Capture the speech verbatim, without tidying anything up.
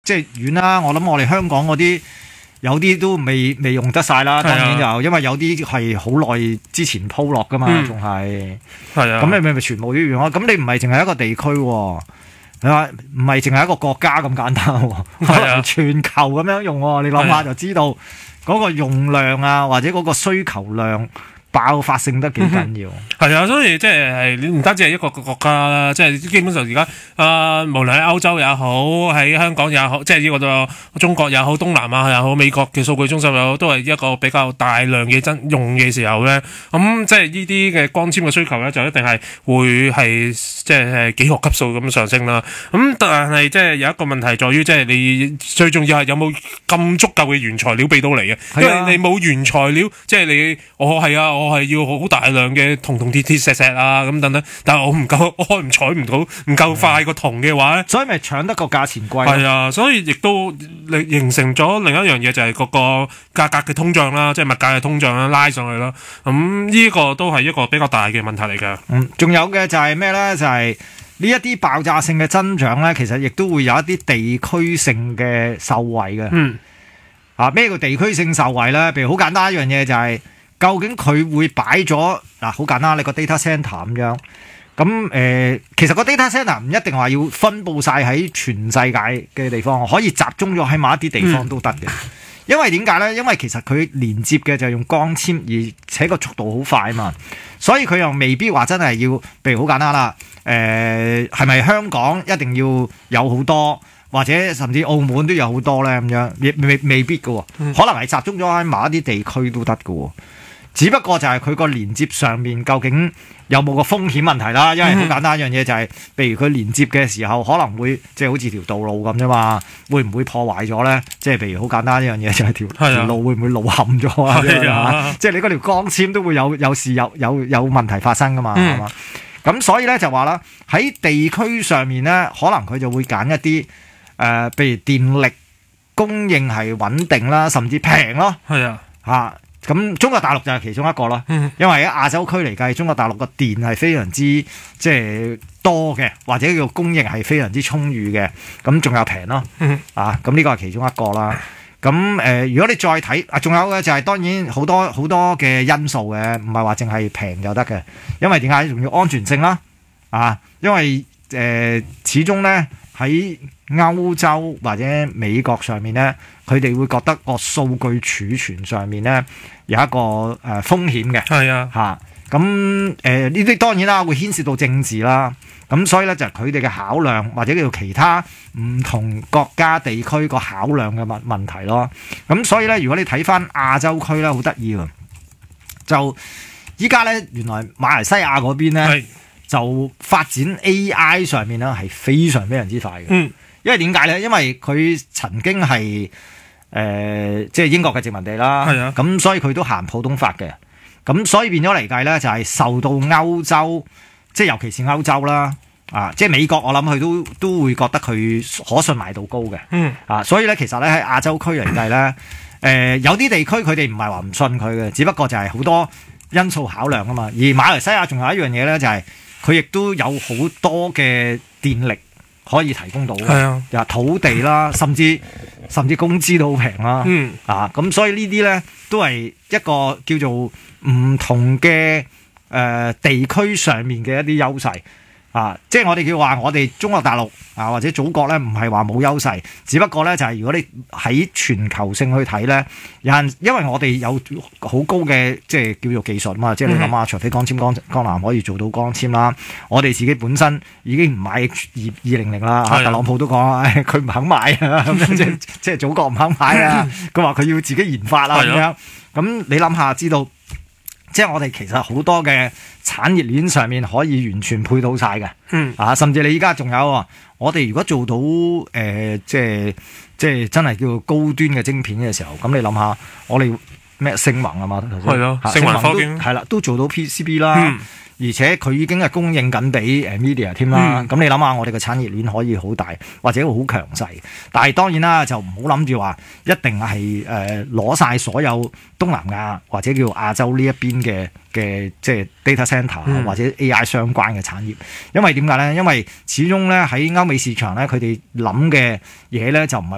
即係遠啦。我諗我哋香港嗰啲有啲都未未用得晒啦，當然就因為有啲係好耐之前鋪落噶嘛，仲係係啊。咁你咪咪全部都要用啊？咁你唔係淨係一個地區喎。你話唔係淨係一個國家咁簡單喎，係啊，全球咁樣用喎，你諗下就知道嗰個用量啊，或者嗰個需求量爆發性得幾緊要。 係啊，所以即係你唔單止係一個國家啦，即係基本上而家啊，無論喺歐洲也好，喺香港也好，即係呢個中國也好，東南亞又好，美國嘅數據中心又好，都係一個比較大量嘅真用嘅時候咧，咁、嗯、即係呢啲嘅光纖嘅需求咧，就一定係會係即係幾何級數咁上升啦。咁、嗯、但係即係有一個問題在於，即係你最重要係有冇咁足夠嘅原材料俾到你嘅，因為你冇原材料，即係你我係啊。我係要好大量嘅銅銅鐵鐵石石啊咁等等，但係我唔夠，我開唔採唔到，唔夠快個銅嘅話咧， 所以咪搶得個價錢貴。 係啊，所以亦都形成咗另一樣嘢，就係嗰個價格嘅通脹啦，即係物價嘅通脹啦，拉上去啦。咁呢個都係一個比較大嘅問題嚟㗎。 嗯，仲有嘅就係咩咧？就係呢一啲爆炸性嘅增長咧，其實亦都會有一啲地區性嘅受惠嘅。嗯。啊，咩叫地區性受惠咧？譬如好簡單一樣嘢就係、是。究竟佢會擺咗嗱，好簡單，你個 data centre 咁樣，咁誒、呃，其實個 data centre 唔一定話要分佈晒喺全世界嘅地方，可以集中咗喺某一啲地方都得嘅。嗯、因為點解咧？因為其實佢連接嘅就係用光纖，而且個速度好快啊嘛，所以佢又未必話真係要，譬如好簡單啦，誒係咪香港一定要有好多？或者甚至澳門都有好多咧咁樣，未未未必嘅喎，可能係集中咗喺某一啲地區都得嘅喎。只不過就係佢個連接上面究竟有冇個風險問題啦？因為好簡單一樣嘢就係、是，譬如佢連接嘅時候可能會即係好似條道路咁啫嘛，會唔會破壞咗咧？即係譬如好簡單一樣嘢就係條條路會唔會路陷咗啊？即係你嗰條光纖都會有有事有有有問題發生噶嘛？係嘛、嗯？咁所以咧就話啦，喺地區上面咧，可能佢就會揀一啲。誒、呃，譬如電力供應係穩定啦，甚至平咯，係啊，嚇咁中國大陸就係其中一個咯，嗯、因為喺亞洲區嚟計，中國大陸個電係非常之即係多嘅，或者叫供應係非常之充裕嘅，咁仲有平咯，嗯、啊，咁呢個係其中一個啦。咁誒、呃，如果你再睇啊，仲有嘅就係當然好多好多嘅因素嘅，唔係話淨係平就得嘅，因為點解仲要安全性啦？啊，因為誒、呃、始終咧喺歐洲或者美國上面咧，佢哋會覺得個數據儲存上面咧有一個誒、呃、風險嘅。係啊，嚇咁誒呢啲當然啦，會牽涉到政治啦。咁所以咧就係佢哋嘅考量，或者叫做其他唔同國家地區個考量嘅問問題咯。咁所以咧，如果你睇翻亞洲區咧，好得意喎，就依家咧原來馬來西亞嗰邊咧就發展 A I 上面咧係非常非常之快嘅。嗯。因為點解咧？因為佢曾經係誒、呃、即係英國嘅殖民地啦，係啊，咁所以佢都行普通法嘅，咁所以變咗嚟計咧就係、是、受到歐洲，即係尤其是歐洲啦，啊，即係美國，我諗佢都都會覺得佢可信賴度高嘅，嗯，啊，所以咧其實咧喺亞洲區嚟計咧，誒、呃、有啲地區佢哋唔係話唔信佢嘅，只不過就係好多因素考量啊嘛。而馬來西亞仲有一樣嘢咧，就係佢亦都有好多嘅電力。可以提供到嘅，又、啊、土地啦，甚至甚至工資都好平啦，嗯、啊，咁所以呢啲咧都係一個叫做唔同嘅誒、呃、地區上面嘅一啲優勢。啊，即係我哋叫話，我哋中國大陸啊或者祖國咧，唔係話冇優勢，只不過咧就係、是、如果你喺全球性去睇咧，有陣因為我哋有好高嘅即係叫做技術嘛，即係你諗下，除非光纖光光纜可以做到光纖啦，我哋自己本身已經唔買二二零零啦，特朗普都講佢唔肯買啊，咁樣即係即係祖國唔肯買啊，佢話佢要自己研發啊咁樣，咁你諗下知道。即係我哋其實好多嘅產業鏈上面可以完全配套晒嘅，嗯啊，甚至你依家仲有，我哋如果做到誒、呃，即係即係真係叫做高端嘅晶片嘅時候，咁你諗下，我哋咩星宏啊嘛，係咯，星宏科技係啦，都做到 P C B 啦。嗯而且佢已經係供應緊俾 Nvidia 添啦，咁、嗯、你諗下，我哋嘅產業鏈可以好大，或者好強勢。但係當然啦，就唔好諗住話一定係誒攞晒所有東南亞或者叫亞洲呢一邊嘅嘅即係 data center、嗯、或者 A I 相關嘅產業。因為點解咧？因為始終咧喺歐美市場咧，佢哋諗嘅嘢咧就唔係